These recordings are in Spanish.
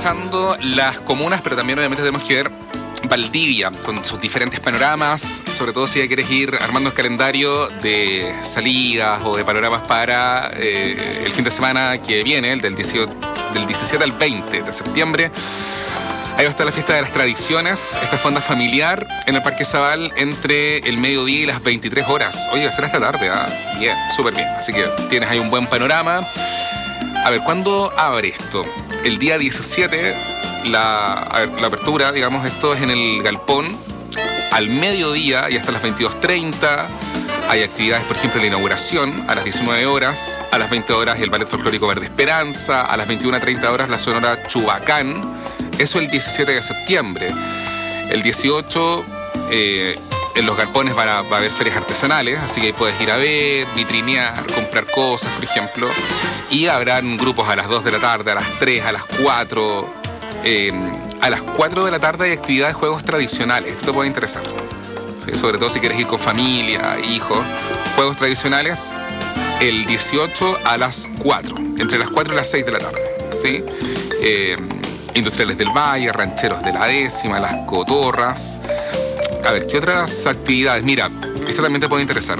revisando las comunas, pero también obviamente tenemos que ver Valdivia, con sus diferentes panoramas, sobre todo si ya quieres ir armando el calendario de salidas o de panoramas para el fin de semana que viene, el del 17 al 20 de septiembre. Ahí va a estar la fiesta de las tradiciones, esta fonda familiar en el Parque Zabal entre el mediodía y las 23 horas. Oye, va a ser esta tarde, ¿ah? Bien, súper bien. Así que tienes ahí un buen panorama. A ver, ¿cuándo abre esto? El día 17, la apertura, digamos, esto es en el Galpón, al mediodía y hasta las 22:30. Hay actividades, por ejemplo, la inauguración a las 19 horas, a las 20 horas el Ballet Folclórico Verde Esperanza, a las 21:30 horas la Sonora Chubacán. Eso el 17 de septiembre. El 18, en los galpones va a haber ferias artesanales, así que ahí puedes ir a ver, vitrinear, comprar cosas, por ejemplo. Y habrán grupos a las 2 de la tarde, a las 3, a las 4. A las 4 de la tarde hay actividades de juegos tradicionales. Esto te puede interesar. ¿Sí? Sobre todo si quieres ir con familia, hijos. Juegos tradicionales el 18 a las 4. Entre las 4 y las 6 de la tarde. ¿Sí? Industriales del Valle, Rancheros de la Décima, Las Cotorras. A ver, ¿qué otras actividades? Mira, esta también te puede interesar.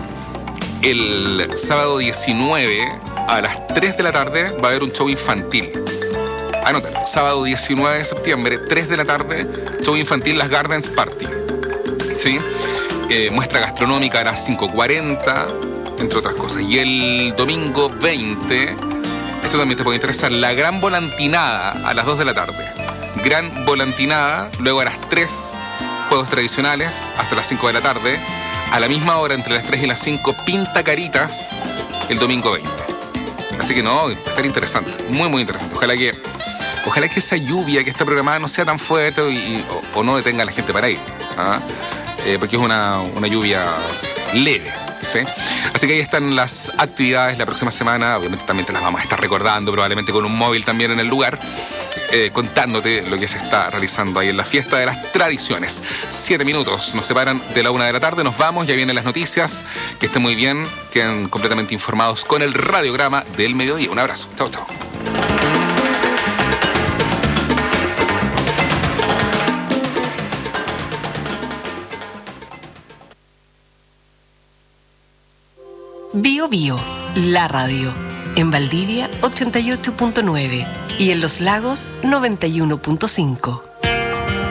El sábado 19 a las 3 de la tarde va a haber un show infantil. Anota, sábado 19 de septiembre, 3 de la tarde, show infantil Las Gardens Party. ¿Sí? Muestra gastronómica a las 5:40, entre otras cosas. Y el domingo 20... Esto también te puede interesar, la gran volantinada a las 2 de la tarde. Gran volantinada, luego a las 3, juegos tradicionales, hasta las 5 de la tarde. A la misma hora, entre las 3 y las 5, pinta caritas, el domingo 20. Así que no, va a estar interesante, muy, muy interesante. Ojalá que esa lluvia que está programada no sea tan fuerte o no detenga a la gente para ir. ¿Ah? Porque es una lluvia leve. ¿Sí? Así que ahí están las actividades la próxima semana. Obviamente también te las vamos a estar recordando, probablemente con un móvil también en el lugar, contándote lo que se está realizando ahí en la fiesta de las tradiciones. 7 minutos nos separan de la 1 de la tarde. Nos vamos, ya vienen las noticias. Que estén muy bien, queden completamente informados con el radiograma del mediodía. Un abrazo, chao, chao. Bio Bio, la radio. En Valdivia 88.9 y en Los Lagos 91.5.